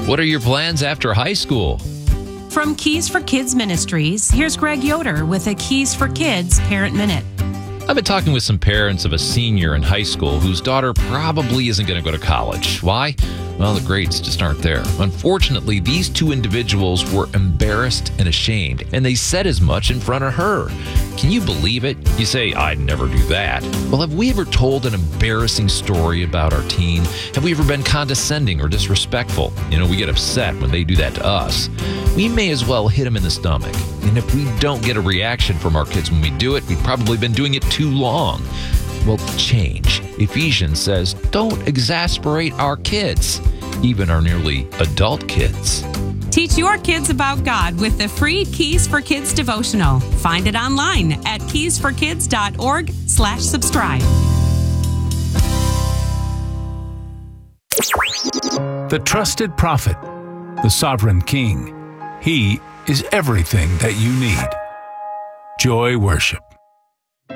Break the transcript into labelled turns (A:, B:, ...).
A: What are your plans after high school?
B: From Keys for Kids Ministries, here's Greg Yoder with a Keys for Kids Parent Minute.
A: I've been talking with some parents of a senior in high school whose daughter probably isn't going to go to college. Why? Well, the grades just aren't there. Unfortunately, these two individuals were embarrassed and ashamed, and they said as much in front of her. Can you believe it? You say, I'd never do that. Well, have we ever told an embarrassing story about our teen? Have we ever been condescending or disrespectful? We get upset when they do that to us. We may as well hit them in the stomach. And if we don't get a reaction from our kids when we do it, we've probably been doing it too long. Well, change. Ephesians says, don't exasperate our kids, even our nearly adult kids.
B: Teach your kids about God with the free Keys for Kids devotional. Find it online at keysforkids.org/subscribe.
C: The trusted prophet, the sovereign king. He is everything that you need. Joy Worship.